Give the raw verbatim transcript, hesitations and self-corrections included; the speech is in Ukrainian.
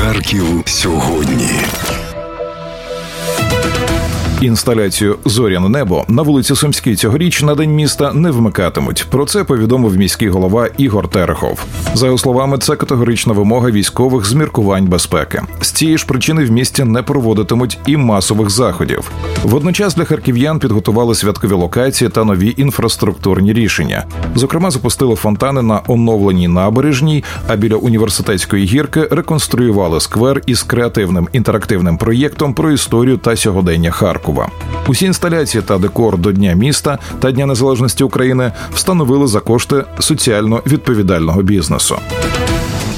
Харків сьогодні. Інсталяцію «Зоряне небо» на вулиці Сумській цьогоріч на День міста не вмикатимуть. Про це повідомив міський голова Ігор Терехов. За його словами, це категорична вимога військових з міркувань безпеки. З цієї ж причини в місті не проводитимуть і масових заходів. Водночас для харків'ян підготували святкові локації та нові інфраструктурні рішення. Зокрема, запустили фонтани на оновленій набережній, а біля університетської гірки реконструювали сквер із креативним інтерактивним проєктом про історію та сьогодення Харкова. Усі інсталяції та декор до Дня міста та Дня Незалежності України встановили за кошти соціально відповідального бізнесу.